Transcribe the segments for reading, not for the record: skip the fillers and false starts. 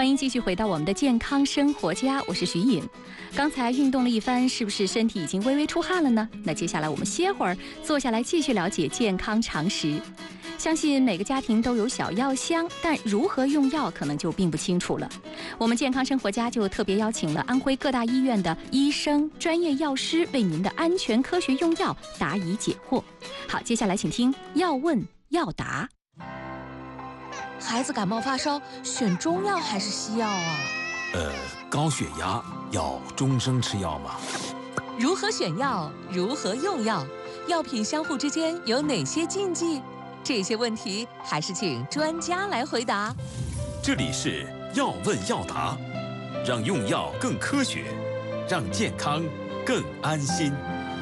欢迎继续回到我们的健康生活家，我是徐颖。刚才运动了一番，是不是身体已经微微出汗了呢？那接下来我们歇会儿，坐下来继续了解健康常识。相信每个家庭都有小药箱，但如何用药可能就并不清楚了。我们健康生活家就特别邀请了安徽各大医院的医生、专业药师，为您的安全科学用药答疑解惑。好，接下来请听要问要答。 孩子感冒发烧，选中药还是西药啊？ 高血压要终生吃药吗？ 如何选药？如何用药？药品相互之间有哪些禁忌？这些问题还是请专家来回答。 这里是要问要答，让用药更科学，让健康更安心。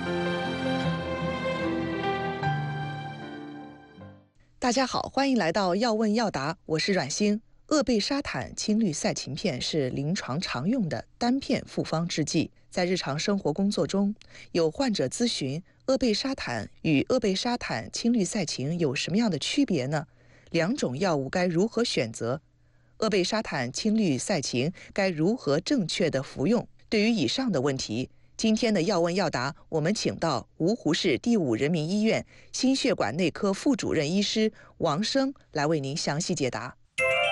大家好，欢迎来到要问要答，我是阮星。鄂贝沙坦青绿噻嗪片是临床常用的单片复方制剂，在日常生活工作中，有患者咨询鄂贝沙坦与鄂贝沙坦青绿噻嗪有什么样的区别呢？两种药物该如何选择？鄂贝沙坦青绿噻嗪该如何正确的服用？对于以上的问题，今天的要问要答，我们请到芜湖市第5人民医院心血管内科副主任医师王生来为您详细解答。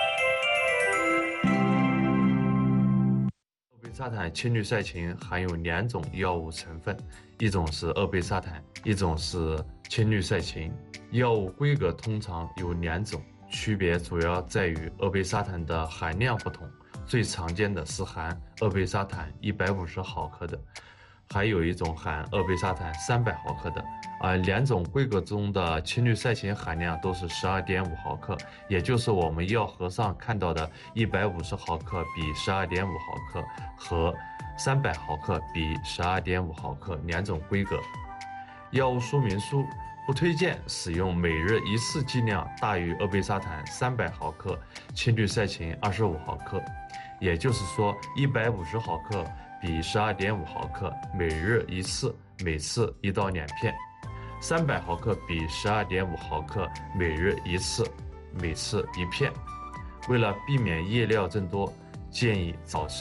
鄂贝沙坦青绿噻嗪含有2种药物成分，一种是鄂贝沙坦，一种是青绿噻嗪。药物规格通常有2种，区别主要在于鄂贝沙坦的含量不同，最常见的是含鄂贝沙坦150毫克的，还有一种含鄂贝沙坦300毫克的，而2种规格中的青绿噻嗪含量都是12.5毫克，也就是我们药盒上看到的150毫克比12.5毫克和300毫克比12.5毫克2种规格。药物说明书不推荐使用每日一次剂量大于鄂贝沙坦300毫克、青绿噻嗪25毫克，也就是说150毫克比12.5毫克，每日一次，每次1到2片；300毫克比12.5毫克，每日一次，每次1片。为了避免夜尿增多，建议早晨